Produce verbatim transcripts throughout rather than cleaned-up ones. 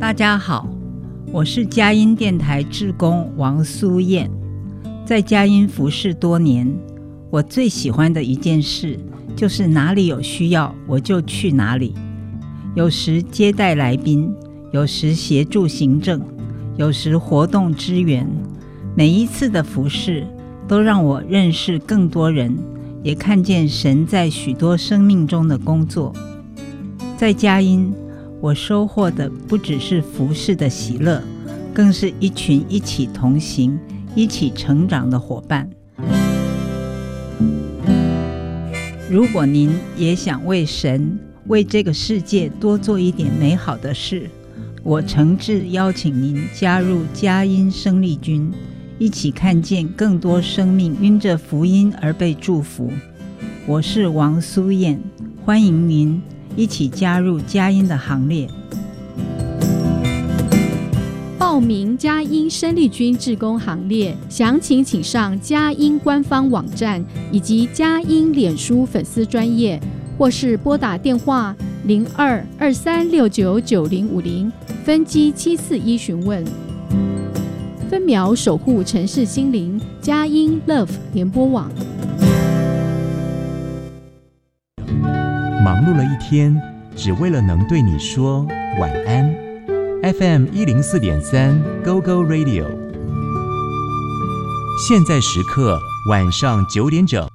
大家好，我是佳音电台志工王苏燕。在佳音服侍多年，我最喜欢的一件事就是哪里有需要我就去哪里，有时接待来宾，有时协助行政，有时活动支援。每一次的服侍都让我认识更多人，也看见神在许多生命中的工作。在佳音，我收获的不只是服侍的喜乐，更是一群一起同行、一起成长的伙伴。如果您也想为神、为这个世界多做一点美好的事，我诚挚邀请您加入佳音生力军，一起看见更多生命因着福音而被祝福。我是王苏燕，欢迎您一起加入佳音的行列。 报名佳音生力军志工行列，详情请上佳音官方网站以及佳音脸书粉丝专页，或是拨打电话零二二三六九九零五零分机七四一询问。分秒守护城市心灵，佳音 Love 联播网。 忙碌了一天，只为了能对你说晚安。F M 一零四点三 Go Go Radio， 现在时刻晚上九点整。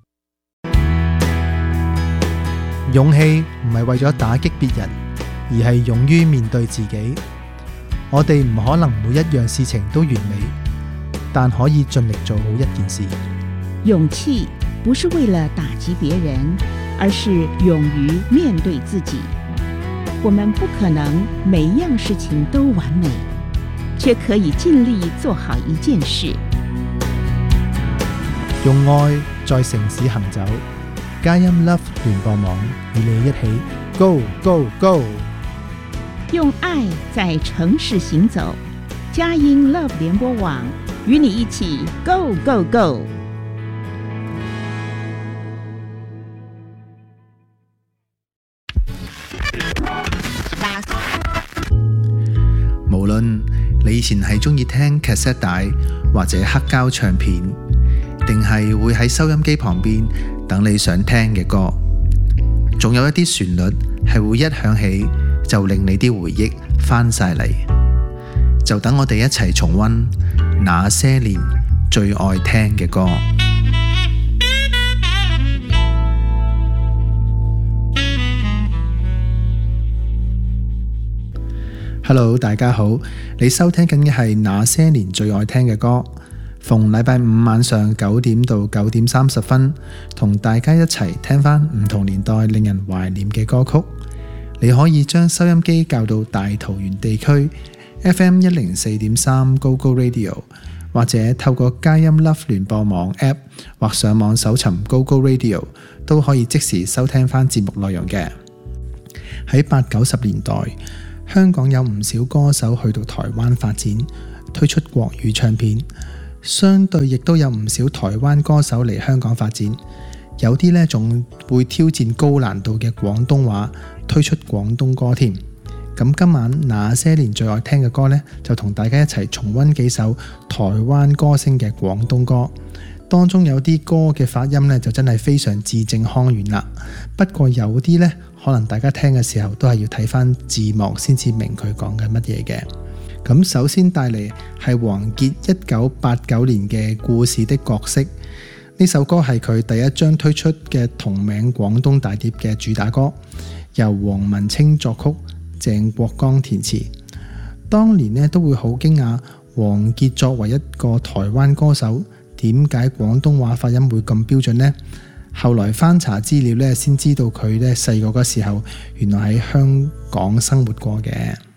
勇氣唔係為咗打擊別人，而係勇於面對自己。我哋唔可能每一樣事情都完美，但可以盡力做好一件事。 勇氣不是為了打擊別人，而是勇於面對自己。我們不可能每一樣事情都完美，卻可以盡力做好一件事。 用愛在城市行走，佳音 Love 聯播網與你一起 Go Go Go！ 用愛在城市行走，佳音 Love 聯播網與你一起 Go Go Go！ 無論你以前係中意聽 cassette 帶或者黑膠唱片，定係會喺收音機旁邊等你想聽嘅歌，仲有一啲旋律係會一響起就令你啲回憶翻晒嚟。就等我哋一齊重溫那些年最愛聽嘅歌。Hello， 大家好，你收聽緊嘅係那些年最愛聽嘅歌。逢禮拜五晚上九點到九點三十分，同大家一齊聽返唔同年代令人懷念嘅歌曲。你可以將收音機校到大桃園地區 F M 一零四點三 Go Go Radio， 或者透過佳音 Love 聯播網 App 或上網搜尋 Go Go Radio， 都可以即時收聽返節目內容嘅。喺八九十年代，香港有唔少歌手去到台灣發展，推出國語唱片。相對亦都有唔少台灣歌手嚟香港發展，有啲呢仲會挑戰高難度嘅廣東話，推出廣東歌添。咁今晚那些年最愛聽嘅歌呢，就同大家一齊重溫幾首台灣歌星嘅廣東歌。當中有啲歌嘅發音呢，就真係非常字正腔圓啦。不過有啲呢，可能大家聽嘅時候都係要睇返字幕先至明佢講緊乜嘢嘅。咁首先帶嚟係王傑一九八九年嘅《故事的角色》，呢首歌係佢第一張推出嘅同名廣東大碟嘅主打歌，由黃文清作曲，鄭國江填詞。當年呢都會好驚訝，王傑作為一個台灣歌手，點解廣東話發音會咁標準呢？後來翻查資料呢，先知道佢呢細個嘅時候原來喺香港生活過嘅。